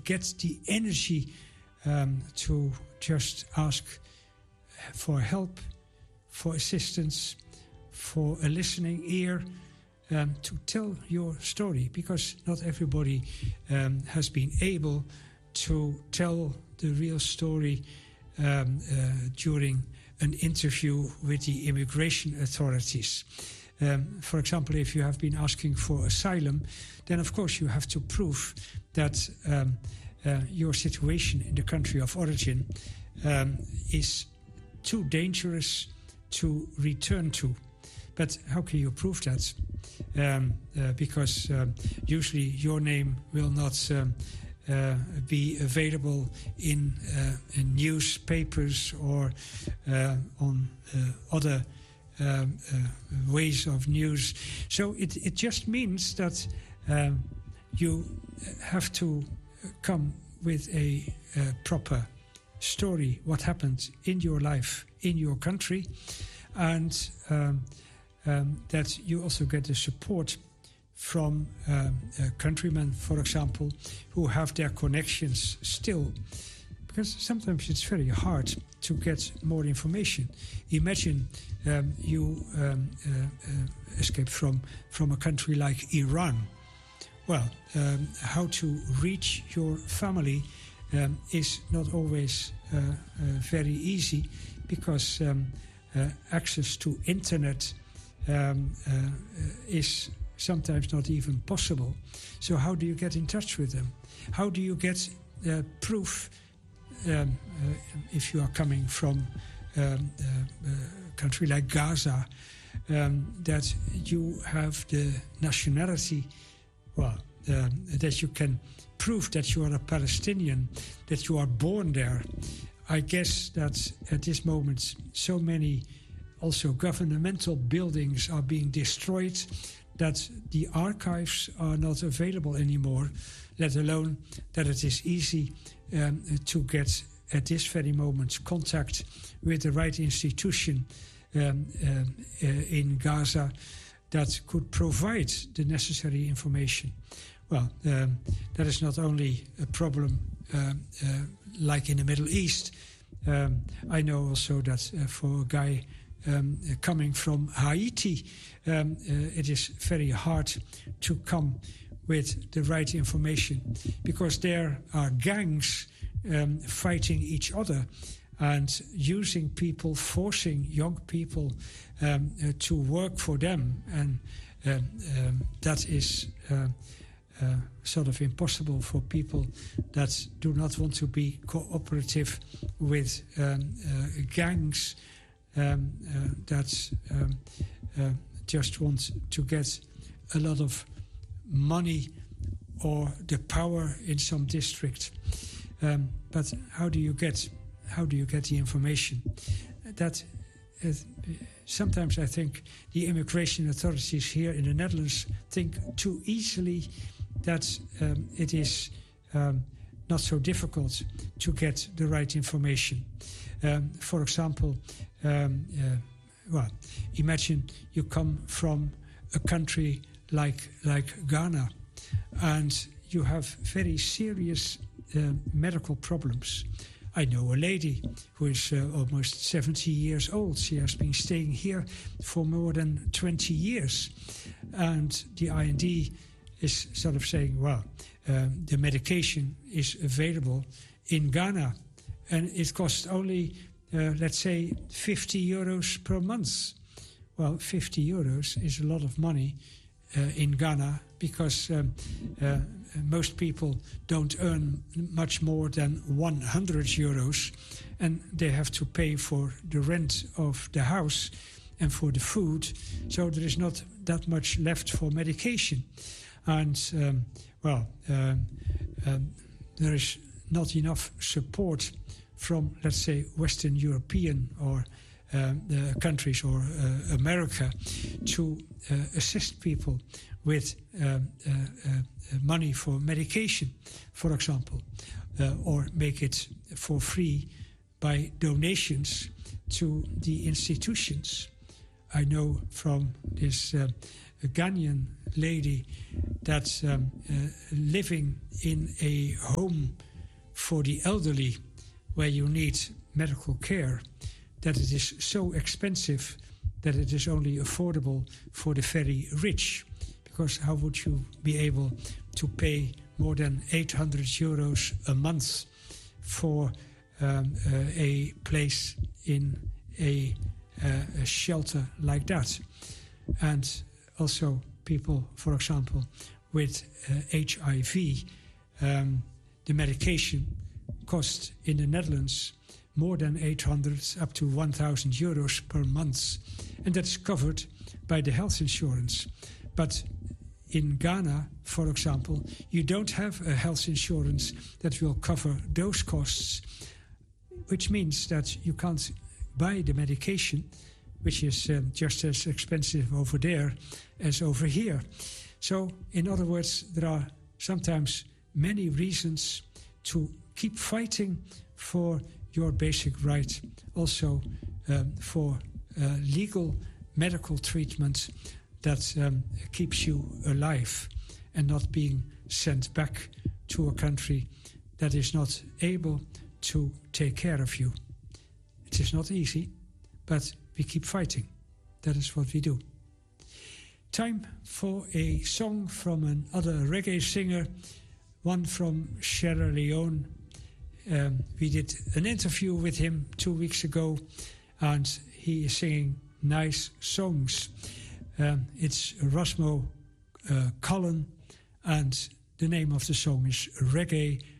get the energy to just ask for help, for assistance, for a listening ear, to tell your story, because not everybody has been able to tell the real story during an interview with the immigration authorities. For example, if you have been asking for asylum, then of course you have to prove that your situation in the country of origin is too dangerous to return to. But how can you prove that? Because usually your name will not be available in newspapers or on other ways of news. So it just means that you have to come with a proper story, what happened in your life, in your country, and that you also get the support from countrymen, for example, who have their connections still. Because sometimes it's very hard to get more information. Imagine you escape from a country like Iran. Well, how to reach your family is not always very easy, because access to internet is sometimes not even possible. So how do you get in touch with them? How do you get proof if you are coming from a country like Gaza, that you have the nationality, that you can prove that you are a Palestinian, that you are born there? I guess that at this moment so many also governmental buildings are being destroyed, that the archives are not available anymore, let alone that it is easy to get at this very moment contact with the right institution in Gaza that could provide the necessary information. Well, that is not only a problem like in the Middle East. I know also that for a guy coming from Haiti, it is very hard to come with the right information, because there are gangs fighting each other and using people, forcing young people to work for them, and that is sort of impossible for people that do not want to be cooperative with gangs that just want to get a lot of money or the power in some district. But how do you get the information? That sometimes I think the immigration authorities here in the Netherlands think too easily that it is not so difficult to get the right information. For example, imagine you come from a country like Ghana, and you have very serious medical problems. I know a lady who is almost 70 years old. She has been staying here for more than 20 years. And the IND is sort of saying, the medication is available in Ghana, and it costs only, let's say, 50 euros per month. Well, 50 euros is a lot of money in Ghana, because most people don't earn much more than 100 euros, and they have to pay for the rent of the house and for the food, so there is not that much left for medication. And there is not enough support from, let's say, Western European or countries or America to assist people with money for medication, for example, or make it for free by donations to the institutions. I know from this a Ghanaian lady that's living in a home for the elderly where you need medical care, that it is so expensive that it is only affordable for the very rich. Because how would you be able to pay more than 800 euros a month for a place in a shelter like that? And also people, for example, with HIV, the medication costs in the Netherlands more than 800 up to 1,000 euros per month. And that's covered by the health insurance. But in Ghana, for example, you don't have a health insurance that will cover those costs, which means that you can't buy the medication, which is just as expensive over there as over here. So, in other words, there are sometimes many reasons to keep fighting for your basic right, also for legal medical treatment that keeps you alive and not being sent back to a country that is not able to take care of you. It is not easy, but we keep fighting. That is what we do. Time for a song from another reggae singer, one from Sierra Leone. We did an interview with him 2 weeks ago, and he is singing nice songs. It's Erasmo Cullen, and the name of the song is Reggae